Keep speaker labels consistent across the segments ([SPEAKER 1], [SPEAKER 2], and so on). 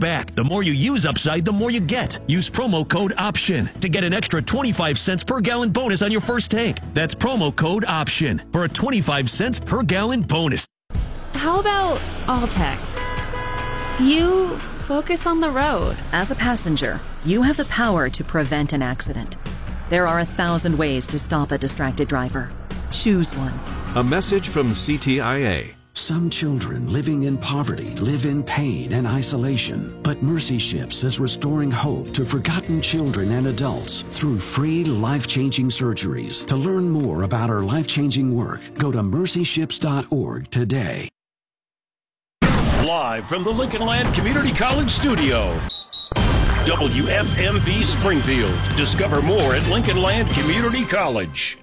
[SPEAKER 1] back. The more you use Upside, the more you get. Use promo code OPTION to get an extra 25 cents per gallon bonus on your first tank. That's promo code OPTION for a 25 cents per gallon bonus.
[SPEAKER 2] How about all text? You focus on the road.
[SPEAKER 3] As a passenger, you have the power to prevent an accident. There are 1,000 ways to stop a distracted driver. Choose one.
[SPEAKER 4] A message from CTIA.
[SPEAKER 5] Some children living in poverty live in pain and isolation, but Mercy Ships is restoring hope to forgotten children and adults through free life-changing surgeries. To learn more about our life-changing work, go to mercyships.org today.
[SPEAKER 6] Live from the Lincoln Land Community College studios. WFMB Springfield. Discover more at Lincoln Land Community College.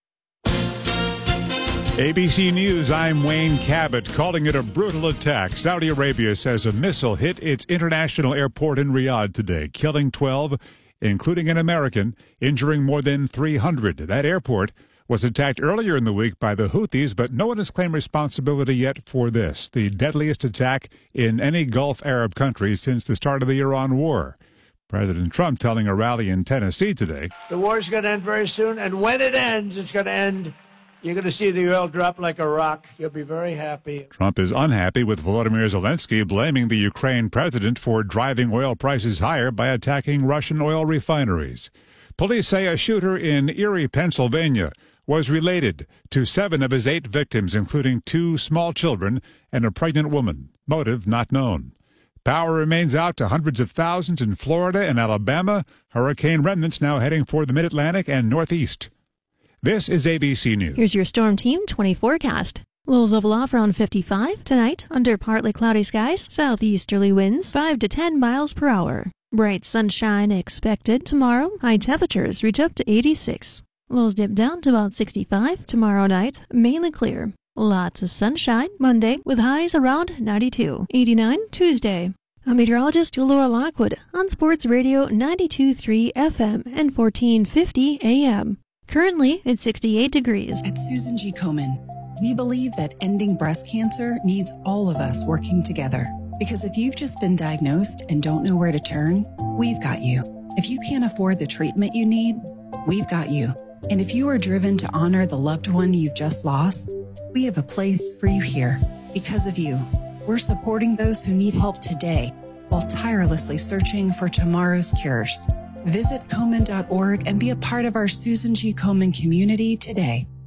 [SPEAKER 7] ABC News, I'm Wayne Cabot, calling it a brutal attack. Saudi Arabia says a missile hit its international airport in Riyadh today, killing 12, including an American, injuring more than 300. That airport was attacked earlier in the week by the Houthis, but no one has claimed responsibility yet for this, the deadliest attack in any Gulf Arab country since the start of the Iran war. President Trump telling a rally in Tennessee today.
[SPEAKER 8] The war's going to end very soon, and when it ends, it's going to end. You're going to see the oil drop like a rock. You'll be very happy. Trump is unhappy with Volodymyr Zelensky blaming the Ukraine president for driving oil prices higher by attacking Russian oil refineries. Police say a shooter in Erie, Pennsylvania, was related to 7 of his 8 victims, including 2 small children and a pregnant woman. Motive not known. Power remains out to hundreds of thousands in Florida and Alabama. Hurricane remnants now heading for the Mid-Atlantic and Northeast. This is ABC News.
[SPEAKER 9] Here's your Storm Team 20 forecast. Lows level off around 55 tonight under partly cloudy skies, southeasterly winds 5 to 10 miles per hour. Bright sunshine expected tomorrow. High temperatures reach up to 86. Lows dip down to about 65 tomorrow night, mainly clear. Lots of sunshine Monday with highs around 92. 89 Tuesday. I'm meteorologist Laura Lockwood on Sports Radio 92.3 FM and 1450 AM. Currently, it's 68 degrees.
[SPEAKER 10] At Susan G. Komen, we believe that ending breast cancer needs all of us working together. Because if you've just been diagnosed and don't know where to turn, we've got you. If you can't afford the treatment you need, we've got you. And if you are driven to honor the loved one you've just lost, we have a place for you here. Because of you, we're supporting those who need help today while tirelessly searching for tomorrow's cures. Visit Komen.org and be a part of our Susan G. Komen community today.